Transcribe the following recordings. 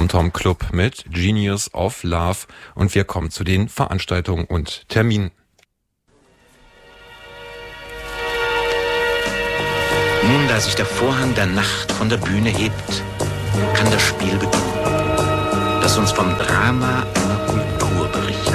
TomTom Club mit Genius of Love und wir kommen zu den Veranstaltungen und Terminen. Nun, da sich der Vorhang der Nacht von der Bühne hebt, kann das Spiel beginnen, das uns vom Drama einer Kultur berichtet.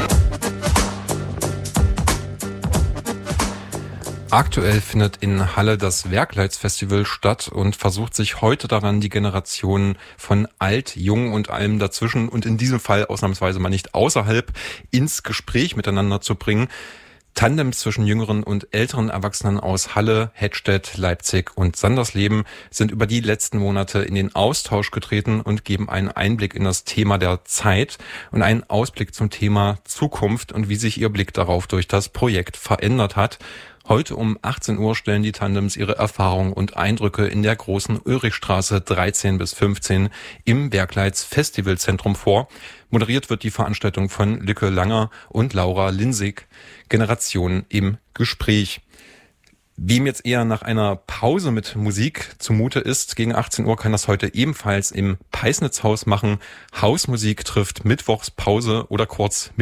Aktuell findet in Halle das Werkleitsfestival statt und versucht sich heute daran, die Generationen von alt, jung und allem dazwischen und in diesem Fall ausnahmsweise mal nicht außerhalb ins Gespräch miteinander zu bringen. Tandems zwischen jüngeren und älteren Erwachsenen aus Halle, Hettstedt, Leipzig und Sandersleben sind über die letzten Monate in den Austausch getreten und geben einen Einblick in das Thema der Zeit und einen Ausblick zum Thema Zukunft und wie sich ihr Blick darauf durch das Projekt verändert hat. Heute um 18 Uhr stellen die Tandems ihre Erfahrungen und Eindrücke in der großen Ulrichstraße 13 bis 15 im Werkleits Festivalzentrum vor. Moderiert wird die Veranstaltung von Lücke Langer und Laura Linsig. Generationen im Gespräch. Wem jetzt eher nach einer Pause mit Musik zumute ist, gegen 18 Uhr kann das heute ebenfalls im Peisnitzhaus machen. Hausmusik trifft Mittwochspause oder kurz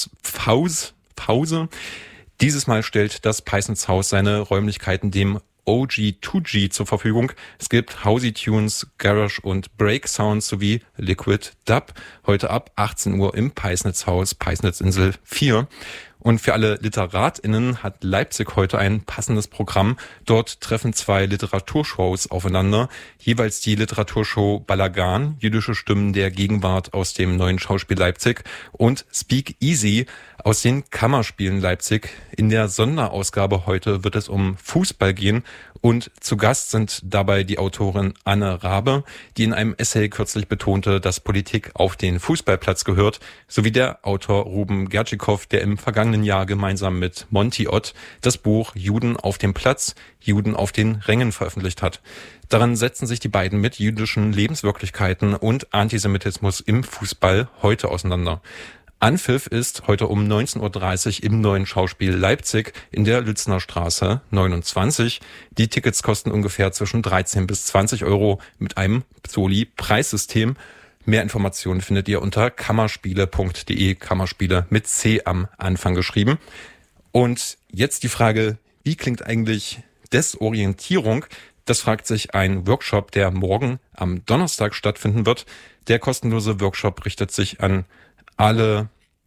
Mittwochspause. Dieses Mal stellt das Peisnitzhaus seine Räumlichkeiten dem OG2G zur Verfügung. Es gibt Housey Tunes, Garage und Break Sounds sowie Liquid Dub. Heute ab 18 Uhr im Peisnitzhaus, Peisnitzinsel 4. Und für alle LiteratInnen hat Leipzig heute ein passendes Programm. Dort treffen zwei Literaturshows aufeinander. Jeweils die Literaturshow Balagan, jüdische Stimmen der Gegenwart aus dem Neuen Schauspiel Leipzig und Speak Easy aus den Kammerspielen Leipzig. In der Sonderausgabe heute wird es um Fußball gehen und zu Gast sind dabei die Autorin Anne Rabe, die in einem Essay kürzlich betonte, dass Politik auf den Fußballplatz gehört, sowie der Autor Ruben Gertschikow, der im vergangenen Jahr gemeinsam mit Monty Ott das Buch Juden auf dem Platz, Juden auf den Rängen veröffentlicht hat. Daran setzen sich die beiden mit jüdischen Lebenswirklichkeiten und Antisemitismus im Fußball heute auseinander. Anpfiff ist heute um 19.30 Uhr im Neuen Schauspiel Leipzig in der Lützner Straße 29. Die Tickets kosten ungefähr zwischen 13 bis 20 Euro mit einem Soli-Preissystem. Mehr Informationen findet ihr unter kammerspiele.de, Kammerspiele mit C am Anfang geschrieben. Und jetzt die Frage, wie klingt eigentlich Desorientierung? Das fragt sich ein Workshop, der morgen am Donnerstag stattfinden wird. Der kostenlose Workshop richtet sich an alle,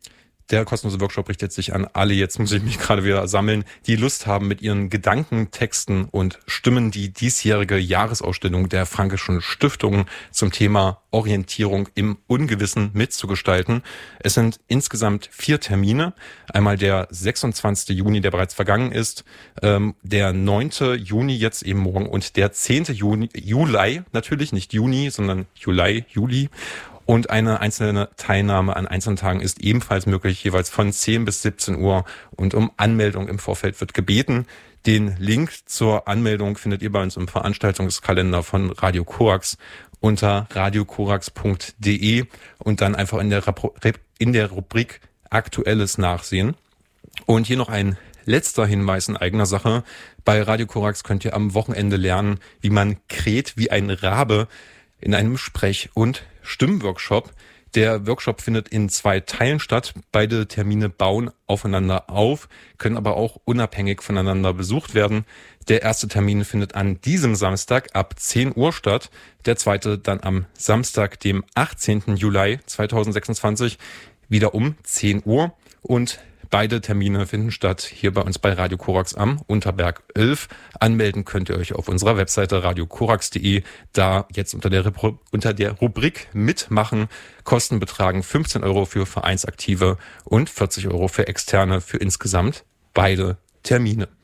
jetzt muss ich mich gerade wieder sammeln, die Lust haben, mit ihren Gedanken, Texten und Stimmen die diesjährige Jahresausstellung der Frankischen Stiftung zum Thema Orientierung im Ungewissen mitzugestalten. Es sind insgesamt 4 Termine. Einmal der 26. Juni, der bereits vergangen ist, der 9. Juni jetzt eben morgen und der 10. Juli, natürlich nicht Juni, sondern Juli. Und eine einzelne Teilnahme an einzelnen Tagen ist ebenfalls möglich, jeweils von 10 bis 17 Uhr. Und um Anmeldung im Vorfeld wird gebeten. Den Link zur Anmeldung findet ihr bei uns im Veranstaltungskalender von Radio Korax unter radiokorax.de und dann einfach in der Rubrik Aktuelles nachsehen. Und hier noch ein letzter Hinweis in eigener Sache. Bei Radio Korax könnt ihr am Wochenende lernen, wie man kräht wie ein Rabe in einem Sprech- und Stimmworkshop. Der Workshop findet in 2 Teilen statt. Beide Termine bauen aufeinander auf, können aber auch unabhängig voneinander besucht werden. Der erste Termin findet an diesem Samstag ab 10 Uhr statt. Der zweite dann am Samstag, dem 18. Juli 2026, wieder um 10 Uhr. Und beide Termine finden statt hier bei uns bei Radio Korax am Unterberg 11. Anmelden könnt ihr euch auf unserer Webseite radiokorax.de. Da jetzt unter der Rubrik mitmachen. Kosten betragen 15 Euro für Vereinsaktive und 40 Euro für Externe für insgesamt beide Termine.